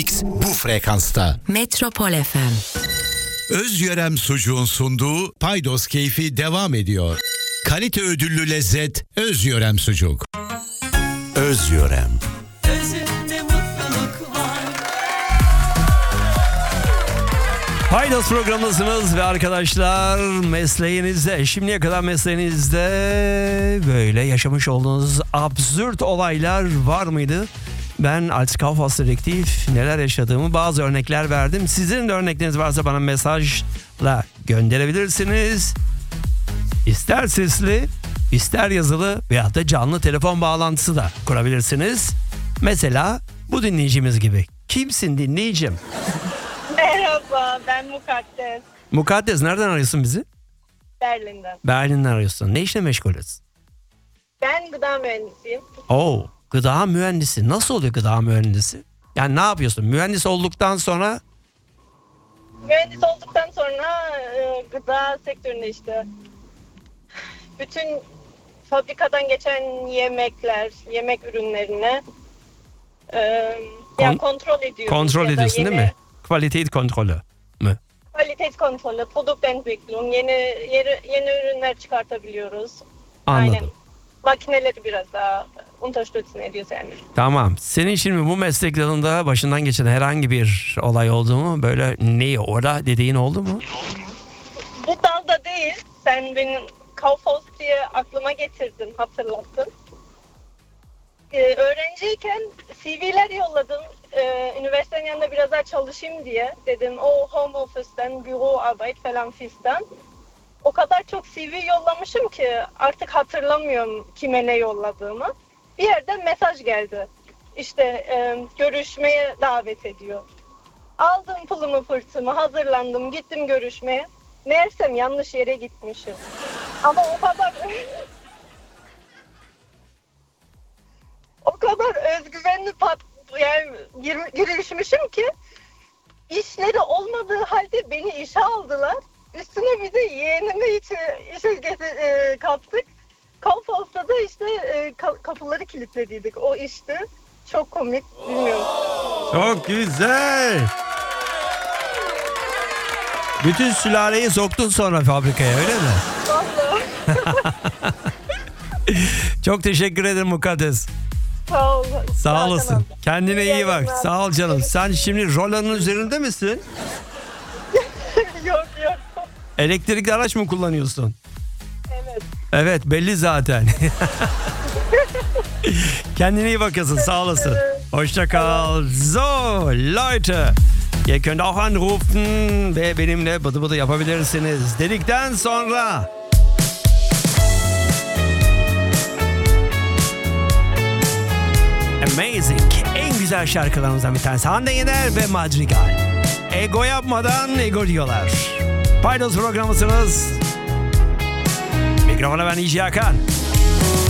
mix bu frekansta. Metropol FM. Özyörem Sucuğun sunduğu Paydos Keyfi devam ediyor. Kalite ödüllü lezzet Özyörem Sucuk. Özyörem. Özünde mutluluk var. Paydos programındasınız ve arkadaşlar mesleğinizde, şimdiye kadar mesleğinizde böyle yaşamış olduğunuz absürt olaylar var mıydı? Ben als Kaufhausdetektiv neler yaşadığımı bazı örnekler verdim. Sizin de örnekleriniz varsa bana mesajla gönderebilirsiniz. İster sesli, ister yazılı veya da canlı telefon bağlantısı da kurabilirsiniz. Mesela bu dinleyicimiz gibi. Kimsin dinleyicim? Merhaba, ben Mukaddes. Mukaddes, nereden arıyorsun bizi? Berlin'den. Berlin'den arıyorsun. Ne işle meşgulüz? Ben gıda mühendisiyim. Oo, gıda mühendisi. Nasıl oluyor gıda mühendisi? Yani ne yapıyorsun? Mühendis olduktan sonra? Mühendis olduktan sonra gıda sektöründe işte bütün fabrikadan geçen yemekler, yemek ürünlerine kontrol ediyoruz. Kontrol ediyorsun değil mi? Kalite kontrolü mü? Kalite kontrolü, Produktentwicklung, yeni ürünler çıkartabiliyoruz. Anladım. Aynen. Makineleri biraz daha unterstützen ediyoruz yani. Tamam. Senin şimdi bu meslek dalında başından geçen herhangi bir olay oldu mu? Böyle ne orada dediğin oldu mu? Bu dalda değil. Sen benim Kaufhaus diye aklıma getirdin, hatırlattın. Öğrenciyken CV'ler yolladım. Üniversitenin yanında biraz daha çalışayım diye. Dedim o home office'ten, büroarbeit falan fistan. O kadar çok CV yollamışım ki artık hatırlamıyorum kime ne yolladığımı. Bir yerden mesaj geldi. İşte görüşmeye davet ediyor. Aldım pulumu fırtımı, hazırlandım, gittim görüşmeye. Meğersem yanlış yere gitmişim. Ama o kadar özgüvenli girişmişim ki işleri olmadığı halde beni işe aldılar. Üstüne bir de yeğenimi işe kattık. Kaufhaus'ta da işte kapıları kilitlediydik. O işti. Çok komik, bilmiyorum. Çok güzel. Bütün sülaleyi soktun sonra fabrikaya, öyle mi? Vallahi. Çok teşekkür ederim Mukaddes. Sağ ol. Sağ olasın. Tamam. Kendine iyi bak. yayınlar. Sağ ol canım. Sen şimdi rolanın üzerinde misin? Yok. Elektrikli araç mı kullanıyorsun? Evet. Evet, belli zaten. Kendine iyi bakasın. Sağ olasın. Hoşça kal. So, Leute. Ihr könnt auch anrufen ve benimle bıdı bıdı yapabilirsiniz dedikten sonra Amazing. En güzel şarkılarımızdan bir tanesi. Hande Yener ve Madrigal. Ego yapmadan ego diyorlar. Paydos programısınız. Mikrofona ben İci Hakan.